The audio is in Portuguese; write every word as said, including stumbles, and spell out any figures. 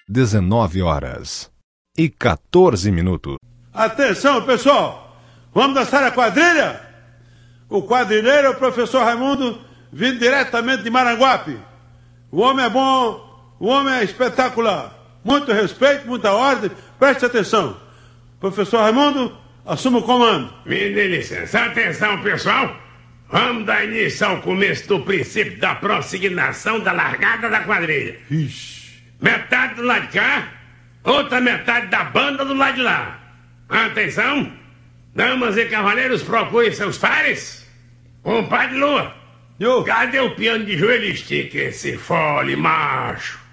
dezenove horas e quatorze minutos. Atenção, pessoal! Vamos dançar a quadrilha? O quadrilheiro é o professor Raimundo, vindo diretamente de Maranguape. O homem é bom, o homem é espetacular. Muito respeito, muita ordem, preste atenção. Professor Raimundo, assuma o comando. Me dê licença. Atenção, pessoal. Vamos dar início ao começo do princípio da prossignação da largada da quadrilha. Ixi. Metade do lado de cá, outra metade da banda do lado de lá. Atenção. Damas e cavaleiros, procurem seus pares. Compadre Lua, Eu. cadê o piano de joelho? Estica esse fole, macho.